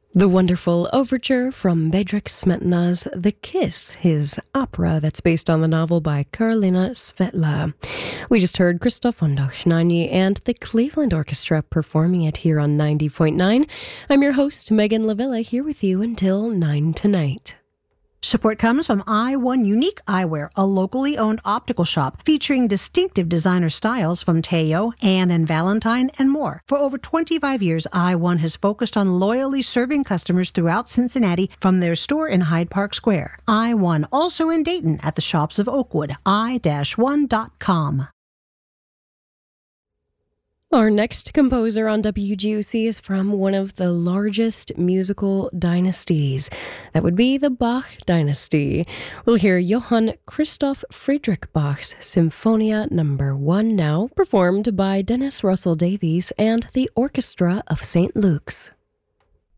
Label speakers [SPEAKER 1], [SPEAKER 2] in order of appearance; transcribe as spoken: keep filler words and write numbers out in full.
[SPEAKER 1] The wonderful overture from Bedřich Smetana's The Kiss, his opera that's based on the novel by Karolina Svetla. We just heard Krzysztof Ondochnani and the Cleveland Orchestra performing it here on ninety point nine. I'm your host, Megan Lavilla, here with you until nine tonight.
[SPEAKER 2] Support comes from I one Unique Eyewear, a locally owned optical shop featuring distinctive designer styles from Teo, Anne and Valentine, and more. For over twenty-five years, I one has focused on loyally serving customers throughout Cincinnati from their store in Hyde Park Square. I one, also in Dayton at the shops of Oakwood, i one dot com.
[SPEAKER 1] Our next composer on W G U C is from one of the largest musical dynasties. That would be the Bach dynasty. We'll hear Johann Christoph Friedrich Bach's Symphonia Number One now, performed by Dennis Russell Davies and the Orchestra of Saint Luke's.